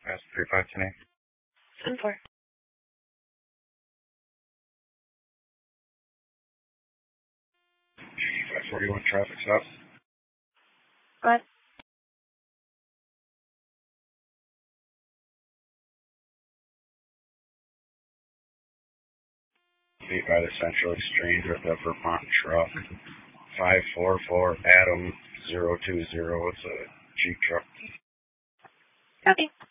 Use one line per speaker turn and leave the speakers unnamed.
That's 3510.
7-4.
541 traffic stop.
Go ahead.
Beat by the Central Exchange with the Vermont truck. 544 Adam 020. It's a Jeep truck.
Copy.